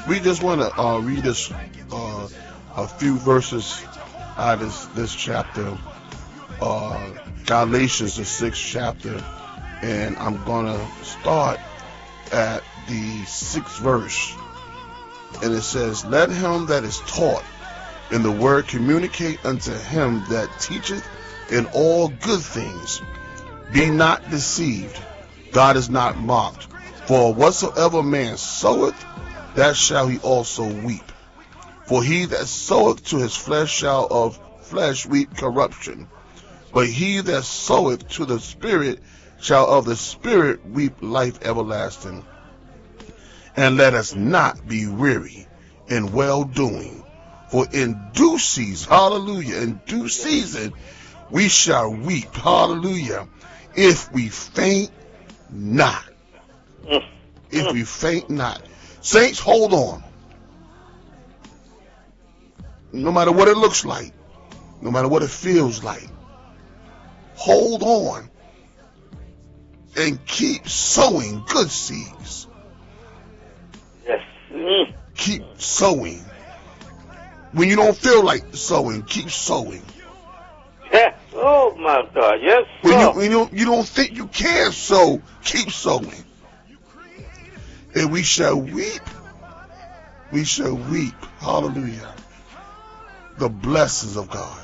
We just want to read this a few verses out of this chapter, uh, Galatians, the sixth chapter, and I'm gonna start at the sixth verse, and it says, "Let him that is taught in the word communicate unto him that teacheth in all good things. Be not deceived, God is not mocked. For whatsoever man soweth, that shall he also reap. For he that soweth to his flesh shall of flesh reap corruption. But he that soweth to the Spirit shall of the Spirit reap life everlasting. And let us not be weary in well doing. For in due season, hallelujah, in due season, we shall reap, hallelujah, if we faint not." If we faint not. Saints, hold on. No matter what it looks like, no matter what it feels like, hold on and keep sowing good seeds. Yes. Keep sowing. When you don't feel like sowing, keep sowing. Yeah. Oh my God. Yes. When you don't think you can sow, keep sowing. And we shall reap. We shall reap. Hallelujah. The blessings of God.